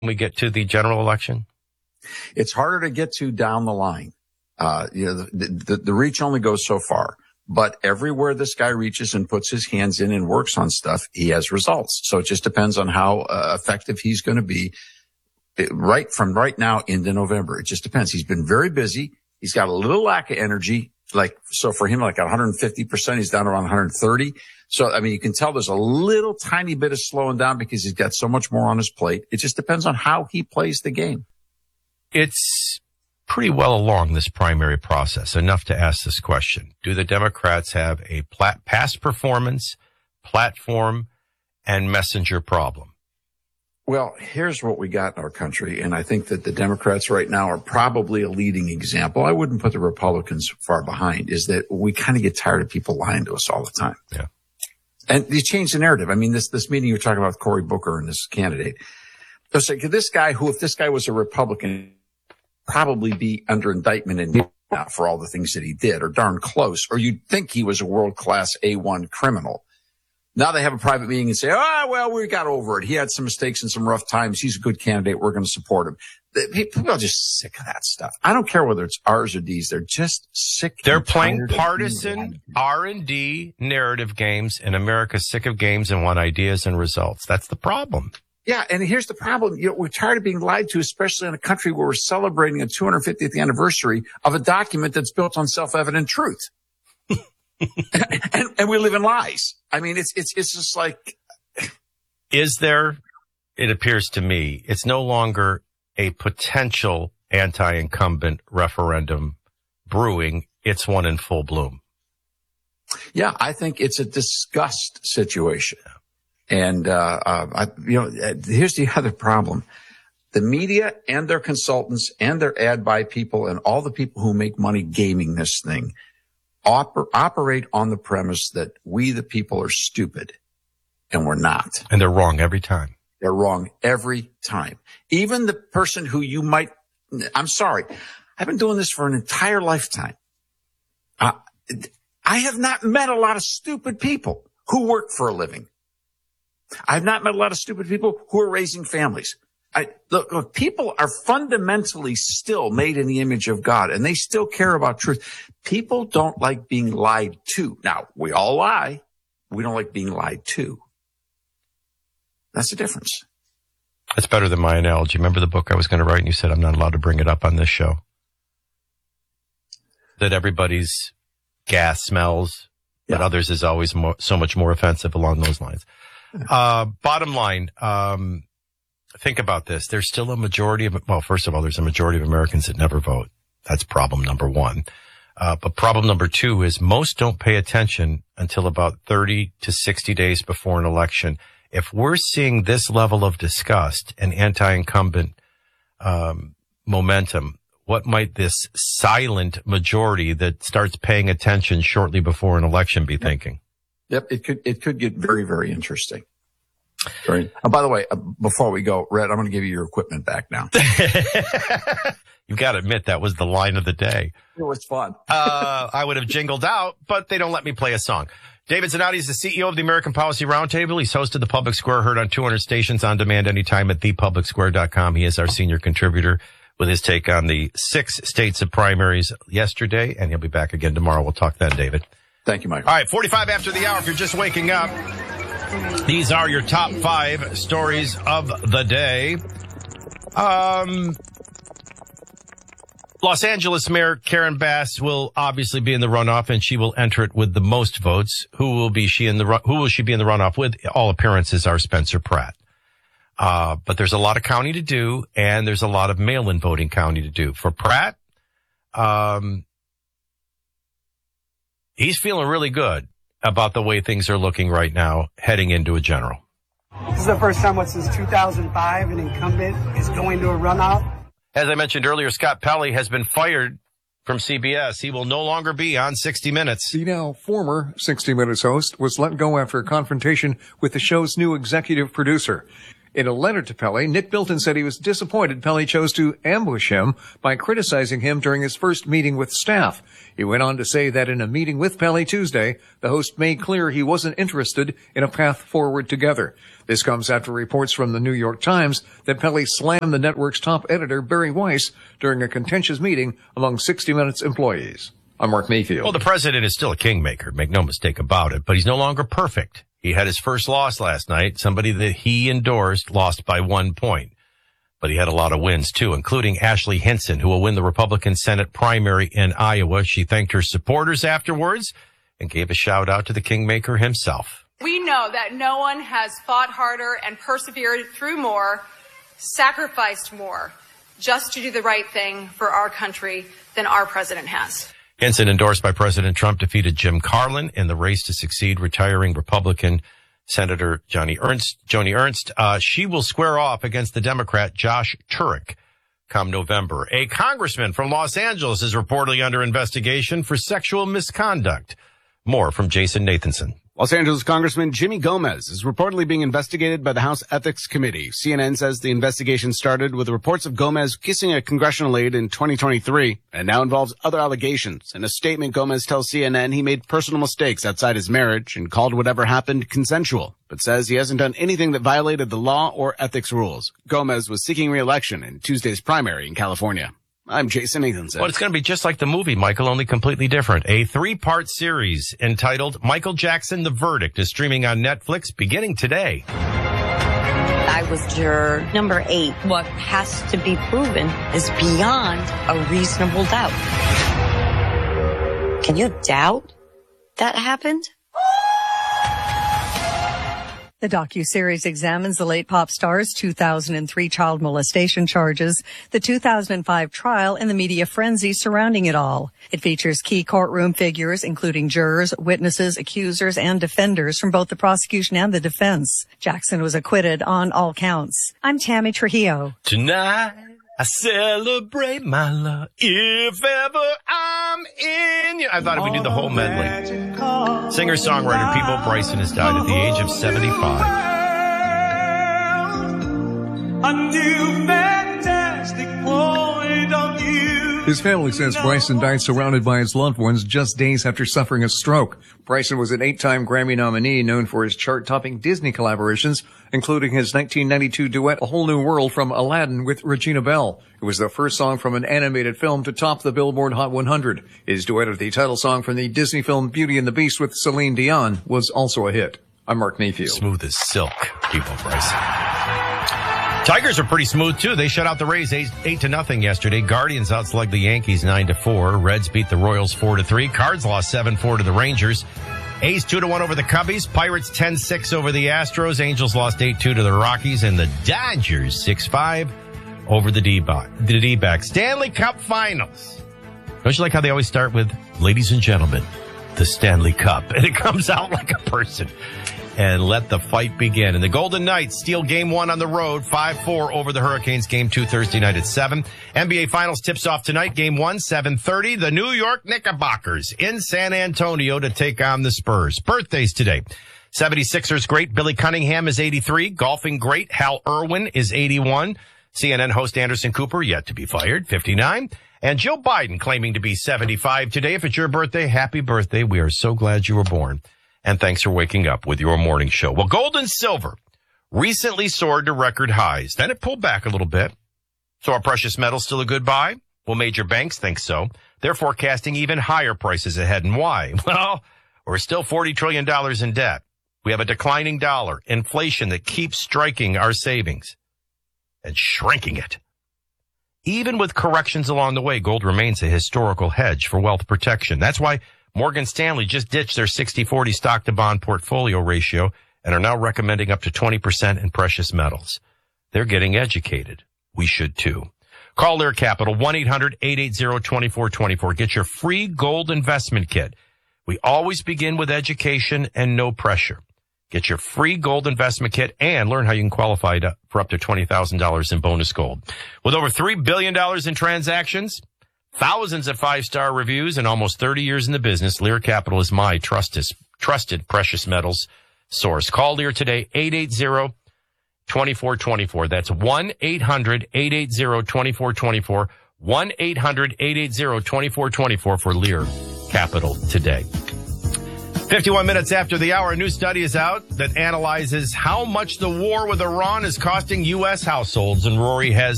we get to the general election? It's harder to get to down the line. The reach only goes so far. But everywhere this guy reaches and puts his hands in and works on stuff, he has results. So it just depends on how effective he's going to be right now into November. It just depends. He's been very busy. He's got a little lack of energy. So for him, like 150%, he's down around 130. So, I mean, you can tell there's a little tiny bit of slowing down because he's got so much more on his plate. It just depends on how he plays the game. It's pretty well along this primary process, enough to ask this question. Do the Democrats have a past performance, platform, and messenger problem? Well, here's what we got in our country, and I think that the Democrats right now are probably a leading example. I wouldn't put the Republicans far behind, is that we kind of get tired of people lying to us all the time. Yeah. And you change the narrative. I mean, this meeting you're talking about with Cory Booker and this candidate. It's like this guy if this guy was a Republican, probably be under indictment and for all the things that he did, or darn close, or you'd think he was a world-class A1 criminal. Now they have a private meeting and say, we got over it. He had some mistakes and some rough times. He's a good candidate. We're going to support him. People are just sick of that stuff. I don't care whether it's R's or D's. They're just sick. They're playing partisan R&D narrative games, and America's sick of games and want ideas and results. That's the problem. Yeah, and here's the problem. We're tired of being lied to, especially in a country where we're celebrating a 250th anniversary of a document that's built on self-evident truth. and we live in lies. I mean, it's just like. It appears to me, it's no longer a potential anti-incumbent referendum brewing. It's one in full bloom. Yeah, I think it's a disgust situation. And, here's the other problem. The media and their consultants and their ad buy people and all the people who make money gaming this thing operate on the premise that we, the people, are stupid, and we're not. And they're wrong every time. They're wrong every time. Even the person who I'm sorry, I've been doing this for an entire lifetime. I have not met a lot of stupid people who work for a living. I've not met a lot of stupid people who are raising families. Look, people are fundamentally still made in the image of God, and they still care about truth. People don't like being lied to. Now, we all lie. We don't like being lied to. That's the difference. That's better than my analogy. Remember the book I was going to write, and you said I'm not allowed to bring it up on this show? That everybody's gas smells, but others is always so much more offensive along those lines. Bottom line, think about this. There's still a majority first of all, there's a majority of Americans that never vote. That's problem number one. But problem number two is most don't pay attention until about 30 to 60 days before an election. If we're seeing this level of disgust and anti-incumbent momentum, what might this silent majority that starts paying attention shortly before an election be thinking? Yep, it could get very, very interesting. Right. And by the way, before we go, Red, I'm going to give you your equipment back now. You've got to admit that was the line of the day. It was fun. I would have jingled out, but they don't let me play a song. David Zanotti is the CEO of the American Policy Roundtable. He's hosted the Public Square, heard on 200 stations on demand anytime at thepublicsquare.com. He is our senior contributor with his take on the 6 states of primaries yesterday, and he'll be back again tomorrow. We'll talk then, David. Thank you, Michael. All right, 45 after the hour. If you're just waking up, these are your top 5 stories of the day. Los Angeles Mayor Karen Bass will obviously be in the runoff, and she will enter it with the most votes. Who will she be in the runoff with? All appearances are Spencer Pratt. But there's a lot of county to do, and there's a lot of mail-in voting county to do. For Pratt, he's feeling really good about the way things are looking right now heading into a general. This is the first time since 2005 an incumbent is going to a runoff. As I mentioned earlier, Scott Pelley has been fired from CBS. He will no longer be on 60 Minutes. The now former 60 Minutes host was let go after a confrontation with the show's new executive producer. In a letter to Pelley, Nick Bilton said he was disappointed Pelley chose to ambush him by criticizing him during his first meeting with staff. He went on to say that in a meeting with Pelley Tuesday, the host made clear he wasn't interested in a path forward together. This comes after reports from the New York Times that Pelley slammed the network's top editor, Barry Weiss, during a contentious meeting among 60 Minutes employees. I'm Mark Mayfield. Well, the president is still a kingmaker, make no mistake about it, but he's no longer perfect. He had his first loss last night. Somebody that he endorsed lost by 1 point. But he had a lot of wins, too, including Ashley Hinson, who will win the Republican Senate primary in Iowa. She thanked her supporters afterwards and gave a shout-out to the kingmaker himself. We know that no one has fought harder and persevered through more, sacrificed more, just to do the right thing for our country than our president has. Hinson, endorsed by President Trump, defeated Jim Carlin in the race to succeed retiring Republican Senator Joni Ernst. She will square off against the Democrat Josh Turek come November. A congressman from Los Angeles is reportedly under investigation for sexual misconduct. More from Jason Nathanson. Los Angeles Congressman Jimmy Gomez is reportedly being investigated by the House Ethics Committee. CNN says the investigation started with reports of Gomez kissing a congressional aide in 2023 and now involves other allegations. In a statement, Gomez tells CNN he made personal mistakes outside his marriage and called whatever happened consensual, but says he hasn't done anything that violated the law or ethics rules. Gomez was seeking re-election in Tuesday's primary in California. I'm Jason Nathanson. Well, it's going to be just like the movie, Michael, only completely different. A 3-part series entitled Michael Jackson, The Verdict is streaming on Netflix beginning today. I was juror number 8. What has to be proven is beyond a reasonable doubt. Can you doubt that happened? The docuseries examines the late pop star's 2003 child molestation charges, the 2005 trial, and the media frenzy surrounding it all. It features key courtroom figures, including jurors, witnesses, accusers, and defenders from both the prosecution and the defense. Jackson was acquitted on all counts. I'm Tammy Trujillo. Tonight, I celebrate my love. If ever I'm in you. I thought if we did the whole medley. Singer-songwriter Peebo Bryson has died at the age of 75. A new fantastic point of view. His family says Bryson died surrounded by his loved ones just days after suffering a stroke. Bryson was an 8-time Grammy nominee known for his chart-topping Disney collaborations, including his 1992 duet A Whole New World from Aladdin with Regina Bell. It was the first song from an animated film to top the Billboard Hot 100. His duet of the title song from the Disney film Beauty and the Beast with Celine Dion was also a hit. I'm Mark Mayfield. Smooth as silk, Peebo Bryson. Tigers are pretty smooth, too. They shut out the Rays 8-0 yesterday. Guardians outslugged the Yankees 9-4. Reds beat the Royals 4-3. Cards lost 7-4 to the Rangers. A's 2-1 over the Cubbies. Pirates 10-6 over the Astros. Angels lost 8-2 to the Rockies. And the Dodgers 6-5 over the D-backs. Stanley Cup Finals. Don't you like how they always start with, ladies and gentlemen, the Stanley Cup? And it comes out like a person. And let the fight begin. And the Golden Knights steal Game 1 on the road, 5-4 over the Hurricanes. Game 2 Thursday night at 7. NBA Finals tips off tonight. Game 1, 7:30. The New York Knickerbockers in San Antonio to take on the Spurs. Birthdays today. 76ers great Billy Cunningham is 83. Golfing great Hal Irwin is 81. CNN host Anderson Cooper, yet to be fired, 59. And Joe Biden claiming to be 75 today. If it's your birthday, happy birthday. We are so glad you were born. And thanks for waking up with your morning show. Well, gold and silver recently soared to record highs. Then it pulled back a little bit. So are precious metals still a good buy? Well, major banks think so. They're forecasting even higher prices ahead. And why? Well, we're still $40 trillion in debt. We have a declining dollar, inflation that keeps striking our savings and shrinking it. Even with corrections along the way, gold remains a historical hedge for wealth protection. That's why Morgan Stanley just ditched their 60-40 stock-to-bond portfolio ratio and are now recommending up to 20% in precious metals. They're getting educated. We should too. Call Lear Capital, 1-800-880-2424. Get your free gold investment kit. We always begin with education and no pressure. Get your free gold investment kit and learn how you can qualify for up to $20,000 in bonus gold. With over $3 billion in transactions, thousands of 5-star reviews, and almost 30 years in the business, Lear Capital is my trusted precious metals source. Call Lear today, 2424. That's 1-800-880-2424. 1-800-880-2424 for Lear Capital today. 51 minutes after the hour, a new study is out that analyzes how much the war with Iran is costing U.S. households, and Rory has